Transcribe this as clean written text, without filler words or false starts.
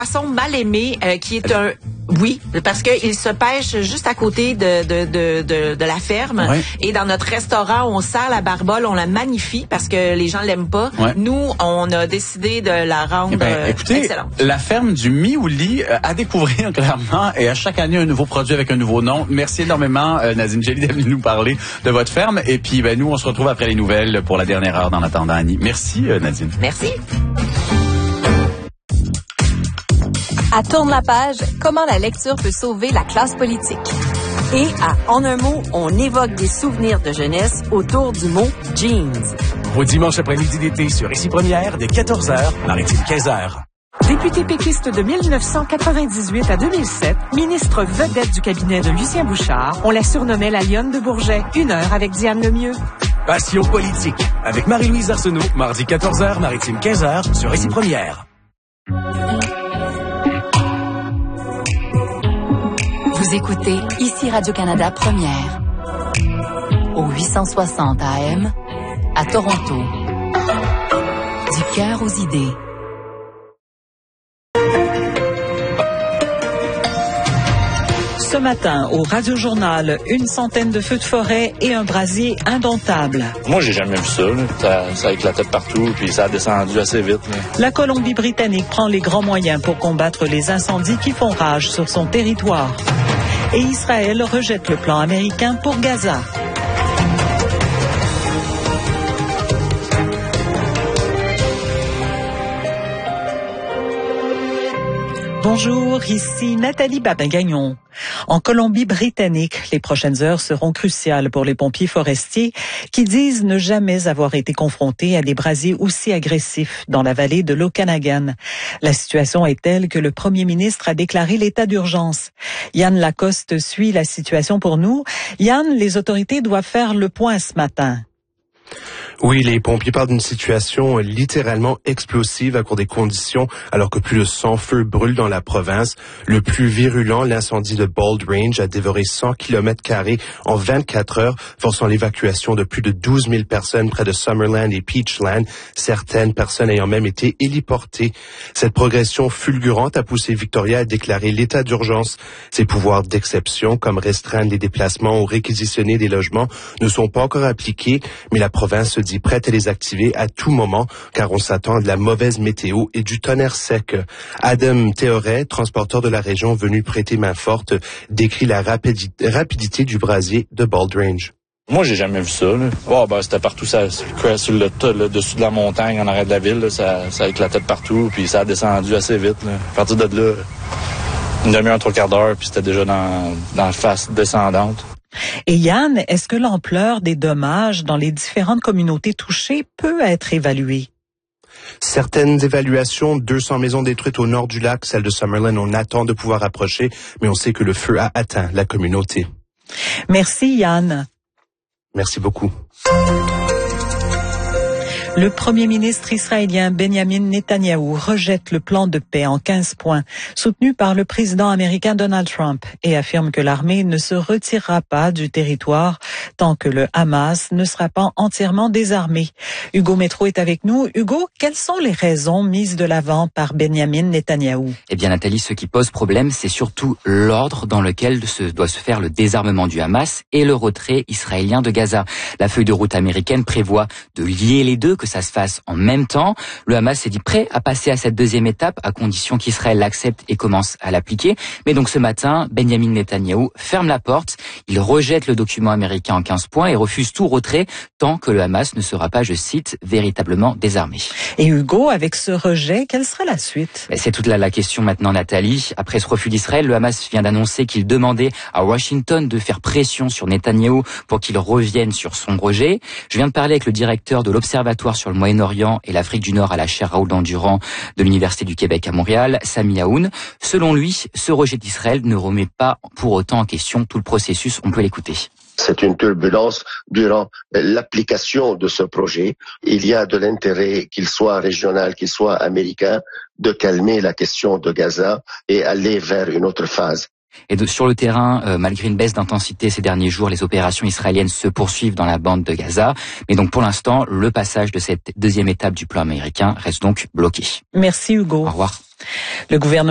Poisson mal aimé, qui est un... Oui, parce qu'il se pêche juste à côté de la ferme. Ouais. Et dans notre restaurant, on sert la barbole, on la magnifie parce que les gens l'aiment pas. Ouais. Nous, on a décidé de la rendre écoutez, excellente. la ferme du Miouli à découvrir clairement et à chaque année un nouveau produit avec un nouveau nom. Merci énormément Nadine Gelli d'être venue nous parler de votre ferme. Et puis nous, on se retrouve après les nouvelles pour la dernière heure d'En attendant Annie. Merci Nadine. Merci. À Tourne la page, comment la lecture peut sauver la classe politique. Et à En un mot, on évoque des souvenirs de jeunesse autour du mot jeans. Au dimanche après-midi d'été sur Ici Première, dès 14h, Maritime 15h. Député péquiste de 1998 à 2007, ministre vedette du cabinet de Lucien Bouchard, on la surnommait la Lionne de Bourget. 1 heure avec Diane Lemieux. Passion politique, avec Marie-Louise Arsenault, mardi 14h, Maritime 15h, sur Ici Première. Vous écoutez Ici Radio-Canada Première. Au 860 AM, à Toronto. Du cœur aux idées. Ce matin, au Radio-Journal, 100 de feux de forêt et un brasier indomptable. Moi, j'ai jamais vu ça, là. Ça éclatait de partout, puis ça a descendu assez vite, là. La Colombie-Britannique prend les grands moyens pour combattre les incendies qui font rage sur son territoire. Et Israël rejette le plan américain pour Gaza. Bonjour, ici Nathalie Babin-Gagnon. En Colombie-Britannique, les prochaines heures seront cruciales pour les pompiers forestiers qui disent ne jamais avoir été confrontés à des brasiers aussi agressifs dans la vallée de l'Okanagan. La situation est telle que le premier ministre a déclaré l'état d'urgence. Yann Lacoste suit la situation pour nous. Yann, les autorités doivent faire le point ce matin. Oui, les pompiers parlent d'une situation littéralement explosive à cause des conditions, alors que plus de 100 feux brûlent dans la province. Le plus virulent, l'incendie de Bald Range, a dévoré 100 km² en 24 heures, forçant l'évacuation de plus de 12 000 personnes près de Summerland et Peachland, certaines personnes ayant même été héliportées. Cette progression fulgurante a poussé Victoria à déclarer l'état d'urgence. Ses pouvoirs d'exception, comme restreindre les déplacements ou réquisitionner des logements, ne sont pas encore appliqués, mais la province se dit prête à les activer à tout moment, car on s'attend à de la mauvaise météo et du tonnerre sec. Adam Théoret, transporteur de la région venu prêter main forte, décrit la rapidité du brasier de Bald Range. Moi, j'ai jamais vu ça, là. Oh, c'était partout, sur le dessus de la montagne, en arrière de la ville, là, ça éclatait de partout, puis ça a descendu assez vite, là. À partir de là, une demi-heure, 3/4 d'heure, puis c'était déjà dans la face descendante. Et Yann, est-ce que l'ampleur des dommages dans les différentes communautés touchées peut être évaluée? Certaines évaluations, 200 maisons détruites au nord du lac, celle de Summerland, on attend de pouvoir approcher, mais on sait que le feu a atteint la communauté. Merci Yann. Merci beaucoup. Le premier ministre israélien Benjamin Netanyahou rejette le plan de paix en 15 points, soutenu par le président américain Donald Trump, et affirme que l'armée ne se retirera pas du territoire tant que le Hamas ne sera pas entièrement désarmé. Hugo Métro est avec nous. Hugo, quelles sont les raisons mises de l'avant par Benjamin Netanyahou? Eh bien Nathalie, ce qui pose problème, c'est surtout l'ordre dans lequel doit se faire le désarmement du Hamas et le retrait israélien de Gaza. La feuille de route américaine prévoit de lier les deux, que ça se fasse en même temps. Le Hamas s'est dit prêt à passer à cette deuxième étape à condition qu'Israël l'accepte et commence à l'appliquer. Mais donc ce matin, Benjamin Netanyahou ferme la porte. Il rejette le document américain en 15 points et refuse tout retrait tant que le Hamas ne sera pas, je cite, véritablement désarmé. Et Hugo, avec ce rejet, quelle sera la suite? C'est toute la question maintenant, Nathalie. Après ce refus d'Israël, le Hamas vient d'annoncer qu'il demandait à Washington de faire pression sur Netanyahou pour qu'il revienne sur son rejet. Je viens de parler avec le directeur de l'Observatoire sur le Moyen-Orient et l'Afrique du Nord à la chaire Raoul Dandurand de l'Université du Québec à Montréal, Sami Aoun. Selon lui, ce rejet d'Israël ne remet pas pour autant en question tout le processus. On peut l'écouter. C'est une turbulence durant l'application de ce projet. Il y a de l'intérêt, qu'il soit régional, qu'il soit américain, de calmer la question de Gaza et aller vers une autre phase. Et sur le terrain, malgré une baisse d'intensité ces derniers jours, les opérations israéliennes se poursuivent dans la bande de Gaza. Mais donc pour l'instant, le passage de cette deuxième étape du plan américain reste donc bloqué. Merci Hugo. Au revoir. Le gouvernement